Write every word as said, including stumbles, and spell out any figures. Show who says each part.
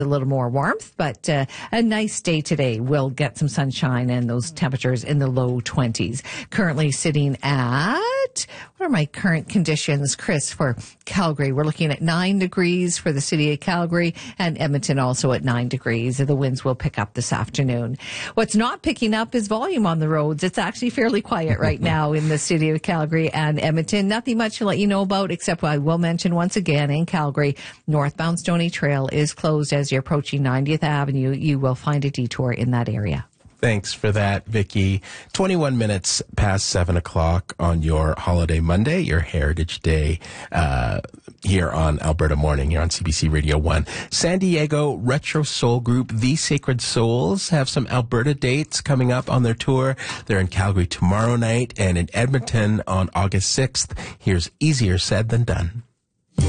Speaker 1: a little more warmth, but uh, a nice day today. We'll get some sunshine and those temperatures in the low twenties. Currently sitting at, what are my current conditions, Chris, for Calgary? We're looking at nine degrees for the city of Calgary, and Edmonton also at nine degrees. The winds will pick up this afternoon. What's not picking up is volume on the roads. It's actually fairly quiet right now in the city of Calgary and Edmonton. Nothing much to let you know about, except I will mention once again in Calgary, northbound Stoney Trail is closed as you're approaching ninetieth Avenue. You will find a detour in that area.
Speaker 2: Thanks for that, Vicki. twenty-one minutes past seven o'clock on your holiday Monday, your Heritage Day, uh, here on Alberta Morning, here on C B C Radio one. San Diego retro soul group The Sacred Souls have some Alberta dates coming up on their tour. They're in Calgary tomorrow night and in Edmonton on August sixth. Here's Easier Said Than Done.